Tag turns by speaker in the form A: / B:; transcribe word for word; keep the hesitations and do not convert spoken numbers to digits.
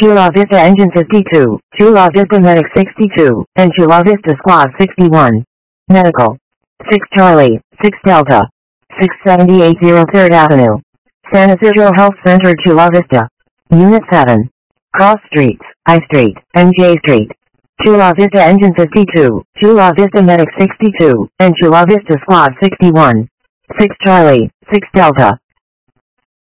A: Chula Vista Engine fifty-two, Chula Vista Medic sixty-two, and Chula Vista Squad sixty-one. Medical. six Charlie, six Delta. six seventy-eight oh third Avenue. San Isidro Health Center, Chula Vista. Unit seven. Cross Streets, I Street, and J Street. Chula Vista Engine fifty-two, Chula Vista Medic sixty-two, and Chula Vista Squad sixty-one. six Charlie, six Delta.